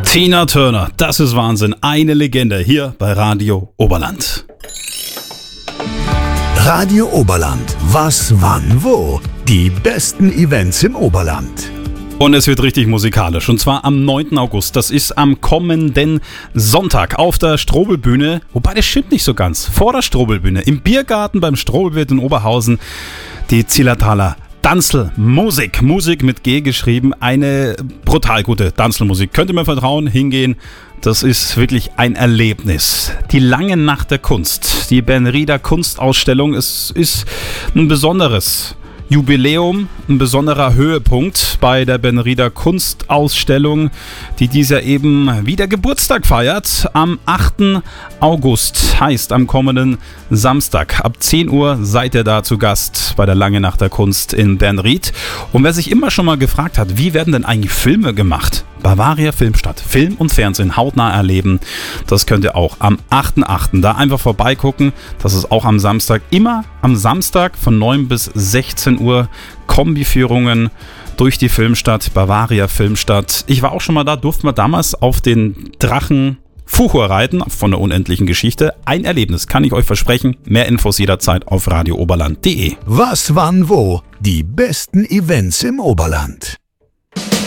Tina Turner, das ist Wahnsinn. Eine Legende hier bei Radio Oberland. Radio Oberland. Was, wann, wo? Die besten Events im Oberland. Und es wird richtig musikalisch. Und zwar am 9. August. Das ist am kommenden Sonntag auf der Strobelbühne. Wobei, das stimmt nicht so ganz. Vor der Strobelbühne. Im Biergarten beim Strobelwirt in Oberhausen. Die Zillertaler Danzlmusik. Musik mit G geschrieben. Eine brutal gute Danzlmusik. Könnt ihr mir vertrauen, hingehen. Das ist wirklich ein Erlebnis. Die lange Nacht der Kunst. Die Ben-Rieder Kunstausstellung. Es ist ein besonderes Jubiläum, ein besonderer Höhepunkt bei der Ben-Rieder Kunstausstellung, die dieses Jahr eben wieder Geburtstag feiert. Am 8. August, heißt am kommenden Samstag. Ab 10 Uhr seid ihr da zu Gast bei der Lange Nacht der Kunst in Bernried. Und wer sich immer schon mal gefragt hat, wie werden denn eigentlich Filme gemacht? Bavaria Filmstadt. Film und Fernsehen hautnah erleben. Das könnt ihr auch am 8.8. da einfach vorbeigucken. Das ist auch am Samstag. Immer am Samstag von 9 bis 16 Uhr Kombiführungen durch die Filmstadt. Bavaria Filmstadt. Ich war auch schon mal da, durften wir damals auf den Drachen Fuchur reiten von der unendlichen Geschichte. Ein Erlebnis, kann ich euch versprechen. Mehr Infos jederzeit auf radiooberland.de. Was, wann, wo? Die besten Events im Oberland.